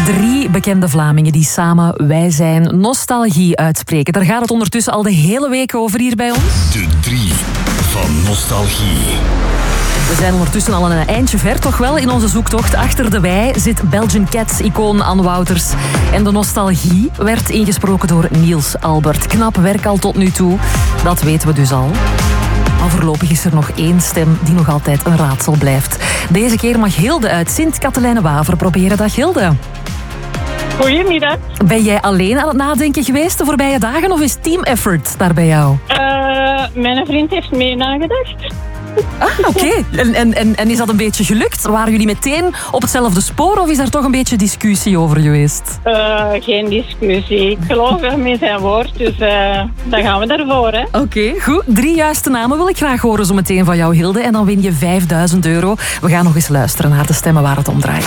3 bekende Vlamingen die samen Wij zijn nostalgie uitspreken. Daar gaat het ondertussen al de hele week over hier bij ons. De 3 van nostalgie. We zijn ondertussen al een eindje ver, toch wel, in onze zoektocht. Achter de Wij zit Belgian Cats-icoon Anne Wouters. En de nostalgie werd ingesproken door Niels Albert. Knap werk al tot nu toe, dat weten we dus al. Maar voorlopig is er nog één stem die nog altijd een raadsel blijft. Deze keer mag Hilde uit Sint-Katelijne-Waver proberen. Dag Hilde. Goedemiddag. Ben jij alleen aan het nadenken geweest de voorbije dagen of is team effort daar bij jou? Mijn vriend heeft mee nagedacht. Ah, oké. En is dat een beetje gelukt? Waren jullie meteen op hetzelfde spoor of is daar toch een beetje discussie over geweest? Geen discussie. Ik geloof hem in zijn woord, dus dan gaan we daarvoor. Hè. Oké, goed. 3 juiste namen wil ik graag horen zo meteen van jou, Hilde. En dan win je €5.000. We gaan nog eens luisteren naar de stemmen waar het om draait.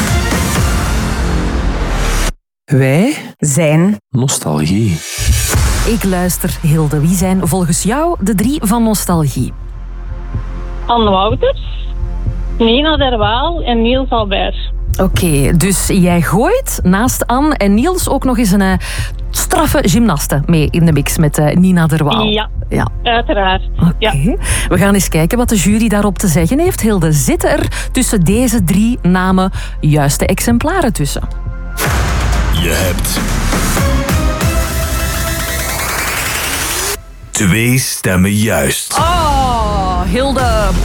Wij zijn nostalgie. Ik luister, Hilde. Wie zijn volgens jou de 3 van nostalgie? Anne Wouters, Nina Derwaal en Niels Albert. Oké, dus jij gooit naast Anne en Niels ook nog eens een straffe gymnaste mee in de mix met Nina Derwaal. Ja, uiteraard. Oké. Ja. We gaan eens kijken wat de jury daarop te zeggen heeft. Hilde, zitten er tussen deze 3 namen juiste exemplaren tussen? Je hebt 2 stemmen juist. Oh, Hilde.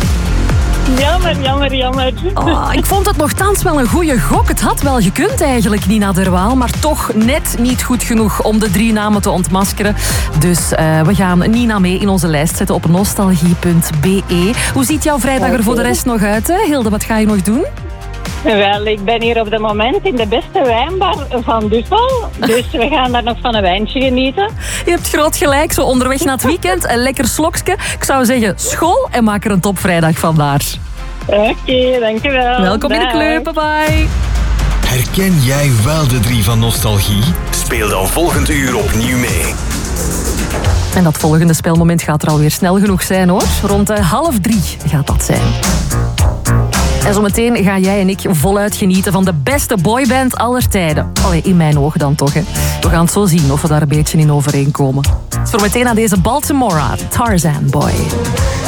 Jammer. Ik vond het nogthans wel een goede gok. Het had wel gekund eigenlijk, Nina Derwaal. Maar toch net niet goed genoeg om de 3 namen te ontmaskeren. Dus we gaan Nina mee in onze lijst zetten op nostalgie.be. Hoe ziet jouw vrijdag er voor de rest nog uit, hè? Hilde, wat ga je nog doen? Wel, ik ben hier op dit moment in de beste wijnbar van Dussel. Dus we gaan daar nog van een wijntje genieten. Je hebt groot gelijk, zo onderweg naar het weekend. Een lekker slokje. Ik zou zeggen, school en maak er een topvrijdag van daar. Oké, dankjewel. Welkom in de club, bye bye. Herken jij wel de 3 van nostalgie? Speel dan volgend uur opnieuw mee. En dat volgende spelmoment gaat er alweer snel genoeg zijn, hoor. Rond 2:30 gaat dat zijn. En zometeen gaan jij en ik voluit genieten van de beste boyband aller tijden. Allee, in mijn ogen dan toch, hè. We gaan het zo zien of we daar een beetje in overeenkomen. Zometeen aan deze Baltimora, Tarzan Boy.